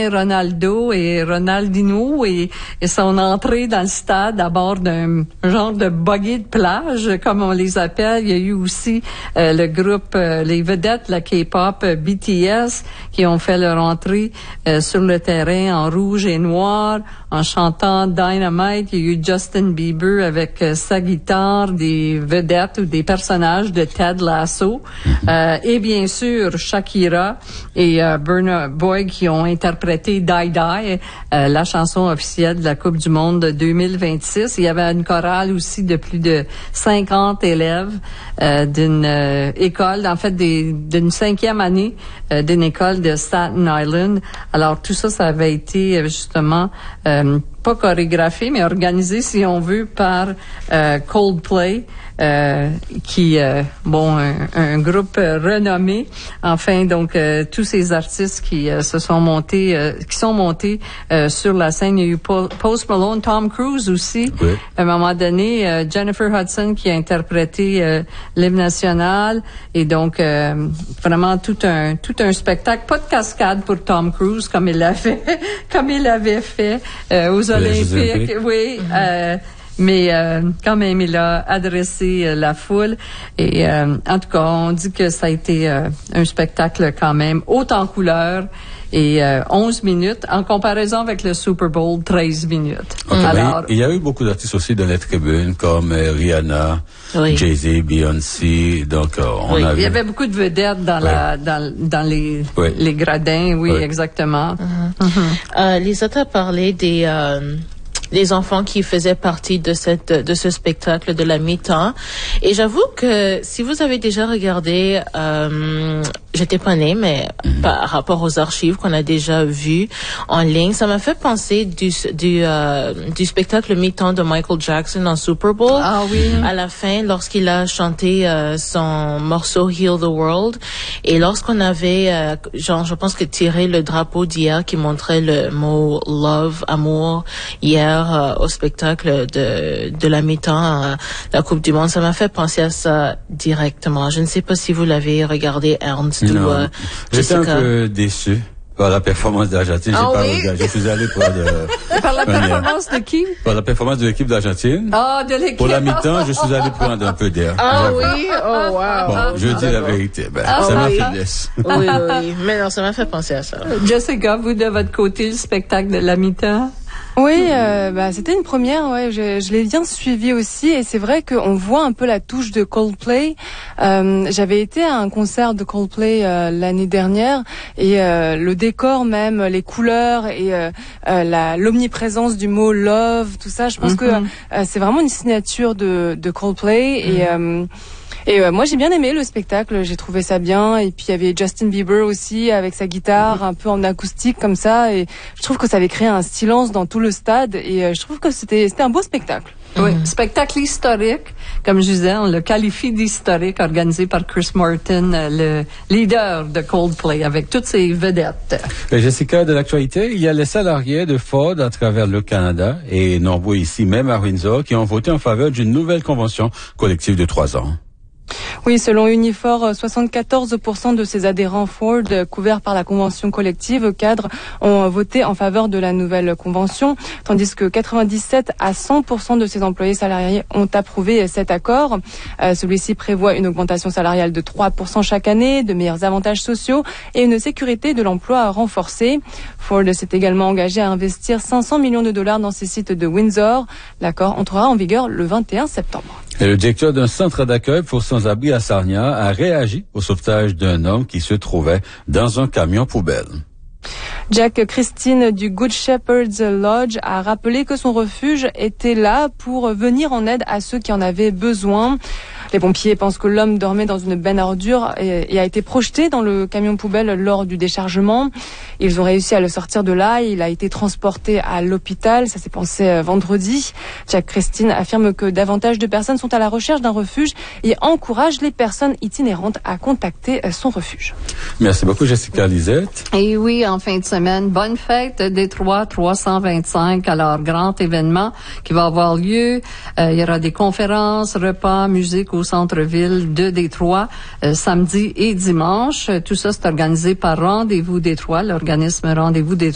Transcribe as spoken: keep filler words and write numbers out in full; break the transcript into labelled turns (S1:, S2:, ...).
S1: Ronaldo et Ronaldinho et, et son entrée dans le stade à bord d'un genre de buggy de plage, comme on les appelle. Il y a eu aussi euh, le groupe, euh, les vedettes, la K-pop euh, B T S, qui ont fait leur entrée euh, sur le terrain en rouge et noir, en chantant Dynamite. Il y a eu Justin Bieber avec euh, sa guitare, des vedettes ou des personnages de Ted Lasso. Euh, et bien sûr, Shakira et euh, Burna Boy qui ont interprété Die Die, euh, la chanson officielle de la Coupe du Monde de deux mille vingt-six. Il y avait une chorale aussi de plus de cinquante élèves euh, d'une euh, école, en fait des, d'une cinquième année euh, d'une école de Staten Island. Alors tout ça, ça avait été euh, justement euh, pas chorégraphié, mais organisé, si on veut, par euh, Coldplay, euh, qui, euh, bon, un, un groupe euh, renommé. Enfin, donc, euh, tous ces artistes qui euh, se sont montés, euh, qui sont montés euh, sur la scène. Il y a eu Paul, Post Malone, Tom Cruise aussi. Oui. À un moment donné, euh, Jennifer Hudson qui a interprété euh, l'hymne national. Et donc, euh, vraiment tout un, tout un spectacle. Pas de cascade pour Tom Cruise comme il l'avait, comme il l'avait fait euh, aux Olympiques, Olympiques, oui, mm-hmm. euh, mais euh, quand même il a adressé euh, la foule et euh, en tout cas on dit que ça a été euh, un spectacle quand même haut en couleur et euh, onze minutes en comparaison avec le Super Bowl treize minutes. Okay. Alors,
S2: il y a eu beaucoup d'artistes aussi dans les tribunes comme euh, Rihanna, oui. Jay-Z, Beyoncé, donc euh, on
S1: oui,
S2: a
S1: il
S2: vu...
S1: y avait beaucoup de vedettes dans oui. la dans dans les oui. les gradins, oui, oui. exactement.
S3: Uh-huh. Uh-huh. Euh, Lisa t'a parlé des euh, les enfants qui faisaient partie de cette de ce spectacle de la mi-temps. Et j'avoue que si vous avez déjà regardé, euh, j'étais pas née, mais mm-hmm. par rapport aux archives qu'on a déjà vues en ligne, ça m'a fait penser du du euh, du spectacle mi-temps de Michael Jackson en Super Bowl.
S1: Ah oui.
S3: À la fin, lorsqu'il a chanté euh, son morceau Heal the World, et lorsqu'on avait, euh, genre, je pense que tiré le drapeau d'hier qui montrait le mot love, amour, hier. Euh, au spectacle de de la mi-temps euh, la Coupe du Monde, ça m'a fait penser à ça directement. Je ne sais pas si vous l'avez regardé, Ernst
S2: non.
S3: ou euh,
S2: J'étais
S3: Jessica.
S2: un peu déçu par la performance d'Argentine.
S3: Ah,
S2: J'ai pas
S3: oui?
S2: regardé. Je suis allé pour de...
S1: Par la performance de qui?
S2: Par la performance de l'équipe d'Argentine.
S1: Ah, de l'équipe.
S2: Pour la mi-temps, je suis allé prendre un peu d'air.
S3: Ah oui? Oh, wow.
S2: Bon, je dis la vérité. Ben,
S3: ah,
S2: c'est
S3: oui.
S2: ma faiblesse.
S3: Oui, oui, oui. Mais non, ça m'a fait penser à ça.
S1: Jessica, vous, de votre côté, le spectacle de la mi-temps?
S4: Oui, euh, bah c'était une première. Ouais, je, je l'ai bien suivi aussi, et c'est vrai qu'on voit un peu la touche de Coldplay. Euh, j'avais été à un concert de Coldplay euh, l'année dernière, et euh, le décor même, les couleurs et euh, euh, la l'omniprésence du mot love, tout ça, je pense mm-hmm. que euh, c'est vraiment une signature de de Coldplay. Mm-hmm. Et euh, Et euh, moi j'ai bien aimé le spectacle, j'ai trouvé ça bien. Et puis il y avait Justin Bieber aussi avec sa guitare un peu en acoustique comme ça, et je trouve que ça avait créé un silence dans tout le stade, et euh, je trouve que c'était c'était un beau spectacle.
S1: Oui, mmh. spectacle historique, comme je disais, on le qualifie d'historique, organisé par Chris Martin, le leader de Coldplay, avec toutes ses vedettes.
S2: Et Jessica, de l'actualité, il y a les salariés de Ford à travers le Canada et nombreux ici, même à Windsor, qui ont voté en faveur d'une nouvelle convention collective de trois ans.
S4: Oui, selon Unifor, soixante-quatorze pour cent de ses adhérents Ford couverts par la convention collective cadre ont voté en faveur de la nouvelle convention, tandis que quatre-vingt-dix-sept à cent pour cent de ses employés salariés ont approuvé cet accord. Euh, celui-ci prévoit une augmentation salariale de trois pour cent chaque année, de meilleurs avantages sociaux et une sécurité de l'emploi renforcée. Ford s'est également engagé à investir cinq cents millions de dollars dans ses sites de Windsor. L'accord entrera en vigueur le vingt et un septembre.
S2: Et le directeur d'un centre d'accueil pour sans-abri à Sarnia a réagi au sauvetage d'un homme qui se trouvait dans un camion poubelle.
S4: Jack Christine du Good Shepherd's Lodge a rappelé que son refuge était là pour venir en aide à ceux qui en avaient besoin. Les pompiers pensent que l'homme dormait dans une benne à ordures et, et a été projeté dans le camion poubelle lors du déchargement. Ils ont réussi à le sortir de là. Il a été transporté à l'hôpital. Ça s'est passé vendredi. Jack Christine affirme que davantage de personnes sont à la recherche d'un refuge et encourage les personnes itinérantes à contacter son refuge.
S2: Merci beaucoup, Jessica Lisette.
S1: Et oui, en fin de semaine, bonne fête Détroit trois cent vingt-cinq. Alors, grand événement qui va avoir lieu. Euh, il y aura des conférences, repas, musique au centre-ville de Détroit, euh, samedi et dimanche. Tout ça, c'est organisé par Rendez-vous Détroit, l'organisme Rendez-vous Détroit.